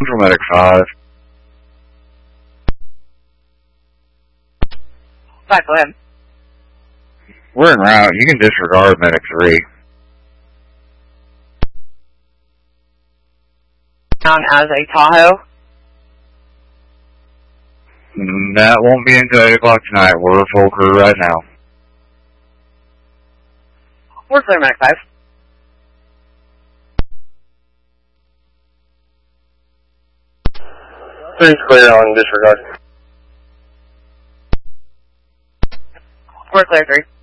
Central Medic 5. 5, go ahead. We're en route. You can disregard Medic 3. Down as a Tahoe. That won't be until 8 o'clock tonight. We're full crew right now. We're clear, Medic 5. Three's clear on disregard. We're clear, 3.